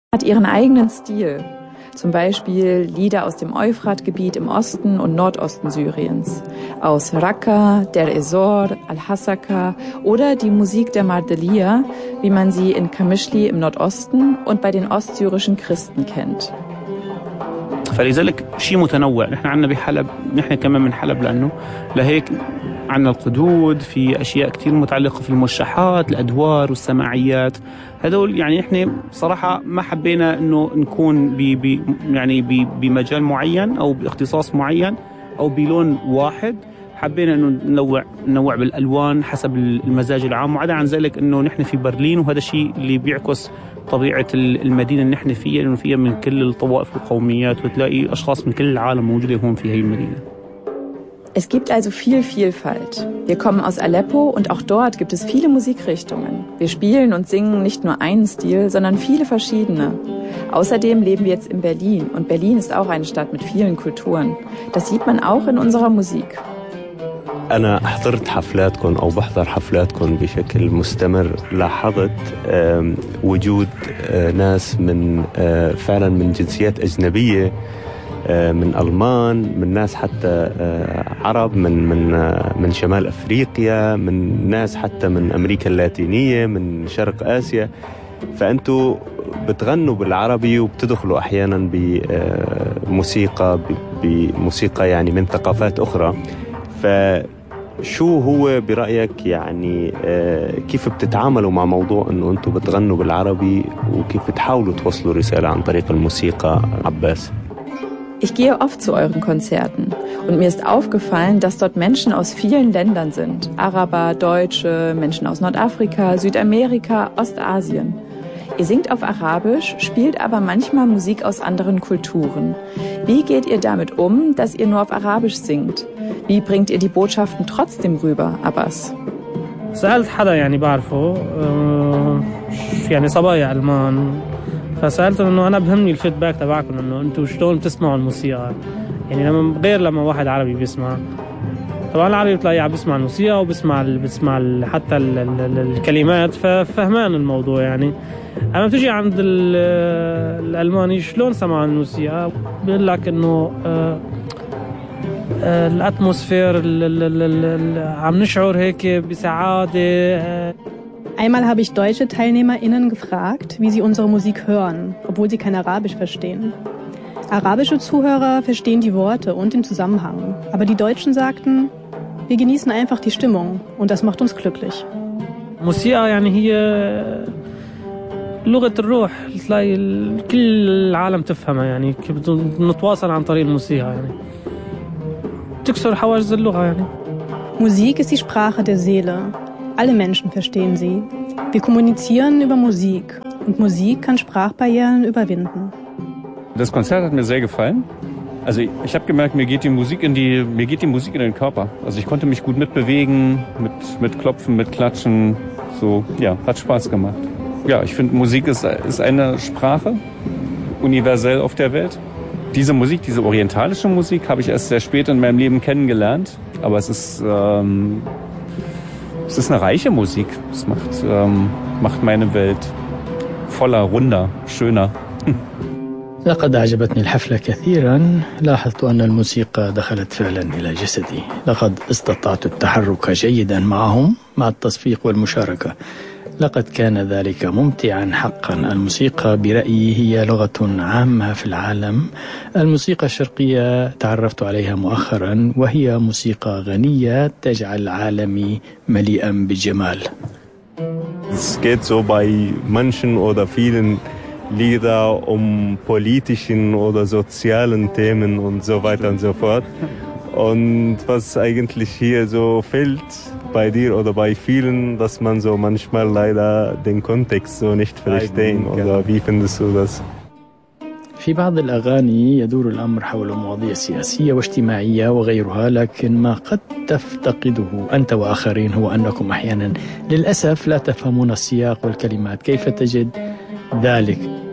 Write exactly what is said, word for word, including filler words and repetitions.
Hat ihren eigenen Stil, zum Beispiel Lieder aus dem Euphratgebiet im Osten und Nordosten Syriens, aus Raqqa, Der Ezor, Al-Hasaka oder die Musik der Mardelia, wie man sie in Qamishli im Nordosten und bei den ostsyrischen Christen kennt. فلذلك شيء متنوع. نحن عندنا بحلب، نحن كمان من حلب، لأنه لهيك عندنا القدود، في أشياء كتير متعلقة في الموشحات، الأدوار والسماعيات. هذول يعني نحن صراحة ما حبينا إنه نكون ب ب يعني ب بمجال معين أو باختصاص معين أو بلون واحد. حبينا إنه ننوع ننوع بالألوان حسب المزاج العام. وعدا عن ذلك إنه نحن في برلين، وهذا الشيء اللي بيعكس طبيعة المدينة اللي نحن فيها، لأنه فيها من كل الطوائف والقوميات، وتلاقي أشخاص من كل العالم موجودة هون في هاي المدينة. Es gibt also viel Vielfalt. Wir kommen aus Aleppo und auch dort gibt es viele Musikrichtungen. Wir spielen und singen nicht nur einen Stil, sondern viele verschiedene. Außerdem leben wir jetzt in Berlin und Berlin ist auch eine Stadt mit vielen Kulturen. Das sieht man auch in unserer Musik. أنا حضرت حفلاتكم أو بحضر حفلاتكم بشكل مستمر. لاحظت وجود ناس من فعلا من جنسيات أجنبية، من ألمان، من ناس حتى عرب، من من من شمال أفريقيا، من ناس حتى من أمريكا اللاتينية، من شرق آسيا. فأنتوا بتغنوا بالعربي وبتدخلوا أحيانا بموسيقى بموسيقى يعني من ثقافات أخرى. فشو هو برأيك يعني كيف بتتعاملوا مع موضوع أنه أنتوا بتغنوا بالعربي وكيف بتحاولوا توصلوا رسالة عن طريق الموسيقى؟ عباس. Ich gehe oft zu euren Konzerten und mir ist aufgefallen, dass dort Menschen aus vielen Ländern sind. Araber, Deutsche, Menschen aus Nordafrika, Südamerika, Ostasien. Ihr singt auf Arabisch, spielt aber manchmal Musik aus anderen Kulturen. Wie geht ihr damit um, dass ihr nur auf Arabisch singt? Wie bringt ihr die Botschaften trotzdem rüber, Abbas? سألت حدا يعني بعرفه يعني صبايا ألمان، فسألته إنه أنا بهمني الفيدباك تبعكم، إنه أنتوا شلون بتسمعوا الموسيقى، يعني لما غير لما واحد عربي بيسمع. طبعا العربي بتلاقيه عم بيسمع الموسيقى وبيسمع بيسمع حتى ال ال ال الكلمات، ففهمان الموضوع. يعني أما بتجي عند الألماني شلون سمعوا الموسيقى، بيقول لك إنه الأتموسفير عم نشعر هيك بسعادة. Einmal habe ich deutsche TeilnehmerInnen gefragt, wie sie unsere Musik hören, obwohl sie kein Arabisch verstehen. Arabische Zuhörer verstehen die Worte und den Zusammenhang, aber die Deutschen sagten, wir genießen einfach die Stimmung und das macht uns glücklich. موسيقى يعني هي لغة الروح، تلاقي كل العالم تفهمها، يعني نتواصل عن طريق الموسيقى، يعني تكسر حواجز اللغة يعني. Musik ist die Sprache der Seele. Alle Menschen verstehen sie. Wir kommunizieren über Musik und Musik kann Sprachbarrieren überwinden. Das Konzert hat mir sehr gefallen. Also ich, ich habe gemerkt, mir geht die Musik in die mir geht die Musik in den Körper. Also ich konnte mich gut mitbewegen, mit mit Klopfen, mit Klatschen. So, ja, hat Spaß gemacht. Ja, ich finde, Musik ist ist eine Sprache, universell auf der Welt. Diese Musik, diese orientalische Musik, habe ich erst sehr spät in meinem Leben kennengelernt. Aber es ist ähm, Es ist eine reiche Musik. Es macht, ähm, macht meine Welt voller, runder, schöner. لقد أعجبتني الحفلة كثيرا. لاحظت أن الموسيقى دخلت فعلا إلى جسدي. لقد استطعت التحرك جيدا معهم مع التصفيق والمشاركة. لقد كان ذلك ممتعا حقا. الموسيقى برأيي هي لغة عامة في العالم. الموسيقى الشرقية تعرفت عليها مؤخرا وهي موسيقى غنية تجعل عالمي مليئا بالجمال. Es geht so bei manchen oder vielen Lieder um politischen oder sozialen Themen und so weiter und so fort. Und was eigentlich hier so fehlt bei dir oder bei vielen, dass man so manchmal leider den Kontext so nicht verstehen. Oder wie findest du das? في بعض الأغاني يدور الأمر حول مواضيع سياسية واجتماعية وغيرها، لكن ما قد تفتقده أنت وآخرين هو أنكم أحيانا للأسف لا تفهمون السياق والكلمات. كيف تجد ذلك؟